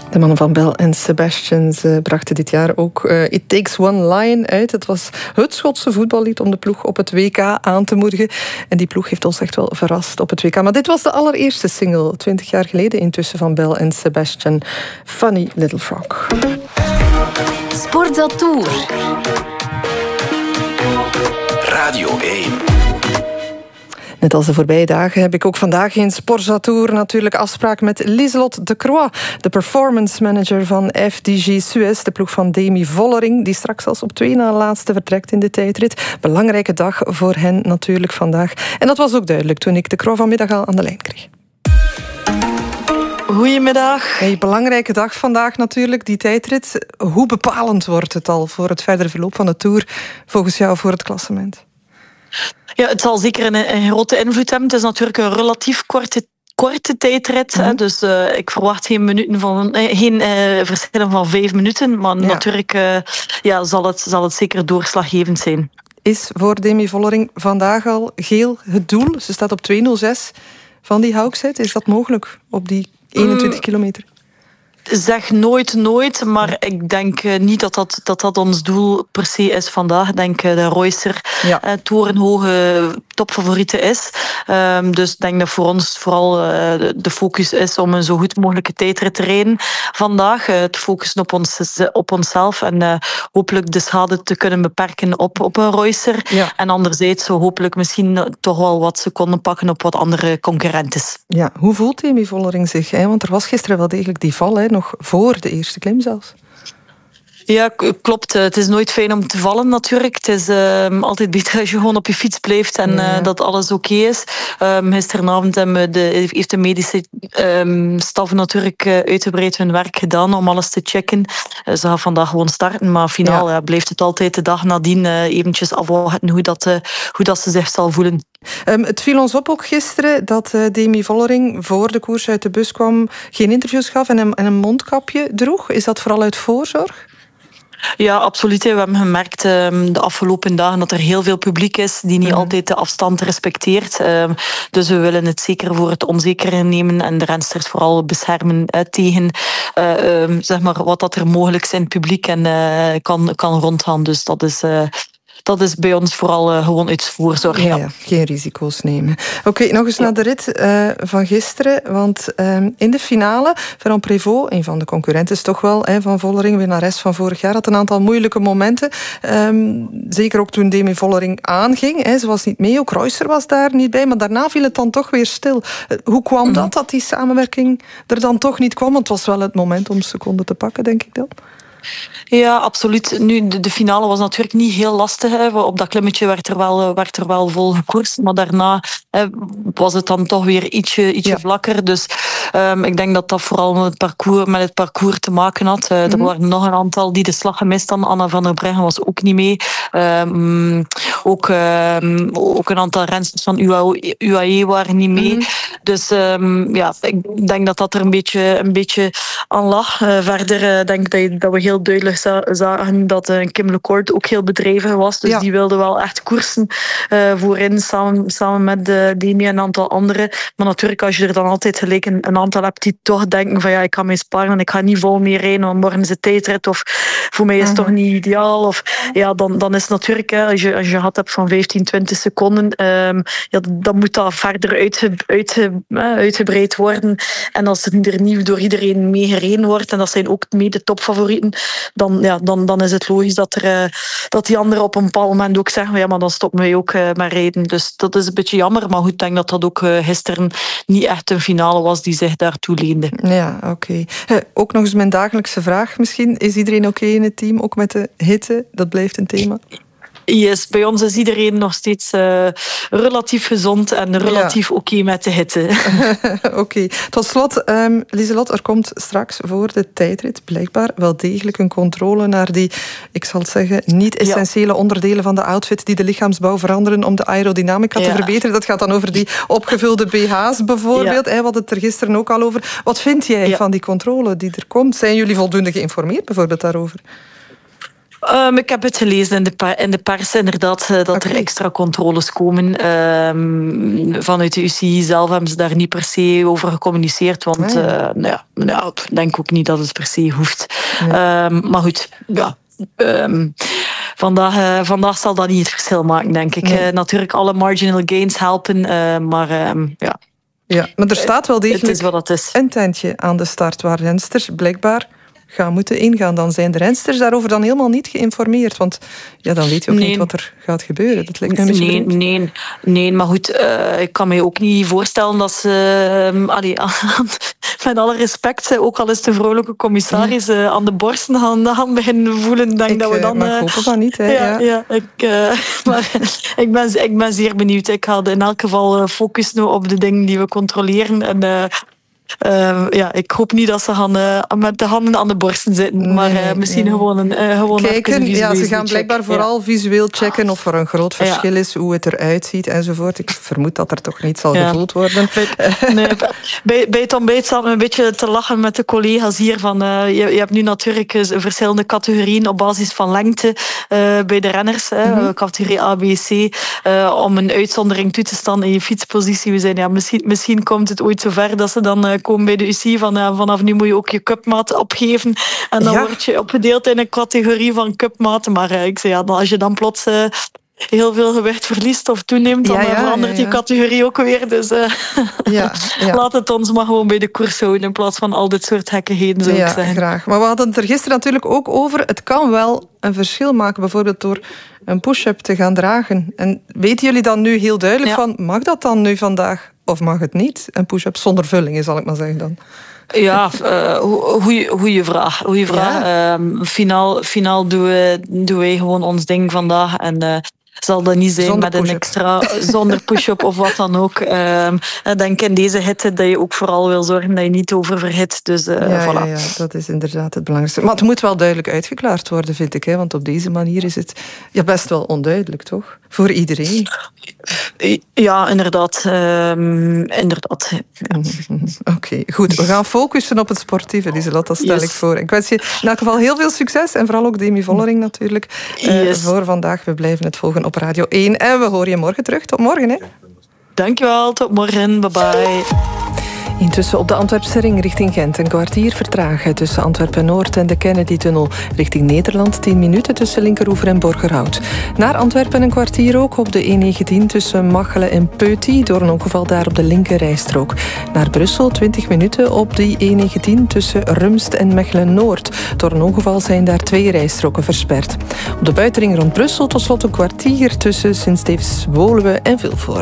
De mannen van Bell en Sebastian brachten dit jaar ook It Takes One Lion uit. Het was het Schotse voetballied om de ploeg op het WK aan te moedigen. En die ploeg heeft ons echt wel verrast op het WK. Maar dit was de allereerste single, 20 jaar geleden intussen, van Bell en Sebastian. Funny Little Frog. Sportza Tour. Radio 1. Net als de voorbije dagen heb ik ook vandaag in Sportza Tour natuurlijk afspraak met Lieselot de Croix, de performance manager van FDJ Suez, de ploeg van Demi Vollering, die straks als op 2 na laatste vertrekt in de tijdrit. Belangrijke dag voor hen natuurlijk vandaag. En dat was ook duidelijk toen ik de Croix vanmiddag al aan de lijn kreeg. Goedemiddag. Hey, belangrijke dag vandaag natuurlijk, die tijdrit. Hoe bepalend wordt het al voor het verdere verloop van de Tour volgens jou voor het klassement? Ja, het zal zeker een grote invloed hebben. Het is natuurlijk een relatief korte tijdrit. Mm-hmm. Dus ik verwacht geen verschillen van 5 minuten. Maar natuurlijk zal het zeker doorslaggevend zijn. Is voor Demi Vollering vandaag al geel het doel? Ze staat op 2.06 van die Hauksheid. Is dat mogelijk op die 21 kilometer? Zeg nooit, maar ik denk niet dat ons doel per se is vandaag. Ik denk de Reusser torenhoge topfavoriete is. Dus ik denk dat voor ons vooral de focus is om een zo goed mogelijke tijdrit te rijden vandaag. Te focussen op onszelf en hopelijk de schade te kunnen beperken op een Reusser. Ja. En anderzijds zo hopelijk misschien toch wel wat seconden pakken op wat andere concurrenten. Ja, hoe voelt Demi Vollering zich? Want er was gisteren wel degelijk die val, nog voor de eerste klim zelfs. Ja, klopt. Het is nooit fijn om te vallen natuurlijk. Het is altijd beter als je gewoon op je fiets blijft en dat alles oké is. Gisteravond heeft de medische staf natuurlijk uitgebreid hun werk gedaan om alles te checken. Ze gaan vandaag gewoon starten, maar finaal blijft het altijd de dag nadien eventjes afwachten hoe dat ze zich zal voelen. Het viel ons op ook gisteren dat Demi Vollering voor de koers uit de bus kwam, geen interviews gaf en een mondkapje droeg. Is dat vooral uit voorzorg? Ja, absoluut. We hebben gemerkt de afgelopen dagen dat er heel veel publiek is die niet altijd de afstand respecteert. Dus we willen het zeker voor het onzekere nemen en de rensters vooral beschermen tegen zeg maar wat dat er mogelijk is in het publiek en kan rondgaan. Dus dat is bij ons vooral gewoon uit voorzorg. Ja, geen risico's nemen. Oké, nog eens naar de rit van gisteren. Want in de finale, Ferrand Prévot, een van de concurrenten is toch wel van Vollering, winnares van vorig jaar, had een aantal moeilijke momenten. Zeker ook toen Demi Vollering aanging. Ze was niet mee, ook Reusser was daar niet bij. Maar daarna viel het dan toch weer stil. Hoe kwam dat die samenwerking er dan toch niet kwam? Want het was wel het moment om seconden te pakken, denk ik dan. Ja, absoluut. Nu, de finale was natuurlijk niet heel lastig. Op dat klimmetje werd er wel vol gekoerst. Maar daarna was het dan toch weer ietsje vlakker. Dus ik denk dat dat vooral met het parcours te maken had. Er waren nog een aantal die de slag gemist hadden. Anna van der Breggen was ook niet mee. Ook een aantal rensters van UAE waren niet mee. Dus ik denk dat er een beetje aan lag. Verder denk ik dat we heel duidelijk zagen dat Kim LeCourt ook heel bedrijvig was. Dus die wilde wel echt koersen voorin, samen met Demi en een aantal anderen. Maar natuurlijk, als je er dan altijd gelijk een aantal hebt die toch denken van ik kan mij sparen en ik ga niet vol meer rijden, want morgen is het tijdrit of voor mij is het toch niet ideaal. Of, dan is het natuurlijk, als je een gat hebt van 15, 20 seconden, dan moet dat verder uitgebreid worden. En als het er niet door iedereen mee gereden wordt, en dat zijn ook mede topfavorieten, dan is het logisch dat die anderen op een bepaald moment ook zeggen, maar dan stoppen wij ook met rijden. Dus dat is een beetje jammer, maar goed, ik denk dat dat ook gisteren niet echt een finale was die zich daartoe leende. Ja, oké. Ook nog eens mijn dagelijkse vraag misschien. Is iedereen oké in het team, ook met de hitte? Dat blijft een thema. Yes, bij ons is iedereen nog steeds relatief gezond en relatief oké met de hitte. Oké. Tot slot, Lieselot, er komt straks voor de tijdrit blijkbaar wel degelijk een controle naar die, ik zal het zeggen, niet-essentiële onderdelen van de outfit die de lichaamsbouw veranderen om de aerodynamica te verbeteren. Dat gaat dan over die opgevulde BH's bijvoorbeeld. We hadden het er gisteren ook al over. Wat vind jij van die controle die er komt? Zijn jullie voldoende geïnformeerd bijvoorbeeld daarover? Ik heb het gelezen in de pers inderdaad dat er extra controles komen. Vanuit de UCI zelf hebben ze daar niet per se over gecommuniceerd, want ik denk ook niet dat het per se hoeft. Nee. Maar goed, ja. Vandaag zal dat niet het verschil maken, denk ik. Nee. Natuurlijk alle marginal gains helpen, maar ja. Ja, maar er staat wel degelijk het is wat het is. Een tentje aan de start waar rensters blijkbaar gaan moeten ingaan. Dan zijn de rensters daarover dan helemaal niet geïnformeerd. Want ja, dan weet je ook niet wat er gaat gebeuren. Dat lijkt me een beetje nee, maar goed, ik kan me ook niet voorstellen dat ze met alle respect, ook al is de vrolijke commissaris aan de borsten gaan beginnen voelen. Denk dat we dan. Maar ik hoop van niet. Hè, maar ik ben zeer benieuwd. Ik ga in elk geval focussen op de dingen die we controleren. En ik hoop niet dat ze gaan met de handen aan de borsten zitten, maar misschien gewoon kijken. Ja, ze gaan blijkbaar vooral visueel checken of er een groot verschil is, hoe het eruit ziet enzovoort. Ik vermoed dat er toch niet zal gevoeld worden. Bij het ontbijt zat me een beetje te lachen met de collega's hier. Van, je hebt nu natuurlijk verschillende categorieën op basis van lengte bij de renners. Categorie A, B, C. Om een uitzondering toe te staan in je fietspositie. We zijn, misschien komt het ooit zover dat ze dan komen bij de UCI vanaf nu moet je ook je cupmaat opgeven. En dan word je opgedeeld in een categorie van cupmaten. Maar ik zei, als je dan plots heel veel gewicht verliest of toeneemt, dan verandert die categorie ook weer. Dus laat het ons maar gewoon bij de koers houden in plaats van al dit soort gekkigheden, zou ik zeggen. Graag. Maar we hadden het er gisteren natuurlijk ook over. Het kan wel een verschil maken, bijvoorbeeld door een push-up te gaan dragen. En weten jullie dan nu heel duidelijk van, mag dat dan nu vandaag of mag het niet? Een push-up zonder vullingen, zal ik maar zeggen dan. Ja, goeie vraag. Ja. Finaal doen wij gewoon ons ding vandaag. En zal dat niet zijn zonder met een extra zonder push-up of wat dan ook. Ik denk in deze hitte dat je ook vooral wil zorgen dat je niet oververhit. Dus voilà. Ja, dat is inderdaad het belangrijkste. Maar het moet wel duidelijk uitgeklaard worden, vind ik. Hè? Want op deze manier is het best wel onduidelijk, toch? Voor iedereen. Ja, inderdaad. Oké, goed. We gaan focussen op het sportieve, Lieselot, dat stel ik voor. Ik wens je in elk geval heel veel succes. En vooral ook Demi Vollering natuurlijk. Voor vandaag. We blijven het volgen op Radio 1. En we horen je morgen terug. Tot morgen. Hè. Dankjewel. Tot morgen. Bye-bye. Intussen op de Antwerpse ring richting Gent een kwartier vertragen tussen Antwerpen-Noord en de Kennedy-tunnel. Richting Nederland 10 minuten tussen Linkeroever en Borgerhout. Naar Antwerpen een kwartier ook op de E19 tussen Machelen en Peuty door een ongeval daar op de linkerrijstrook. Naar Brussel 20 minuten op die E19 tussen Rumst en Mechelen-Noord. Door een ongeval zijn daar 2 rijstroken versperd. Op de buitenring rond Brussel tot slot een kwartier tussen Sint-Stevens-Woluwe en Vilvoorde.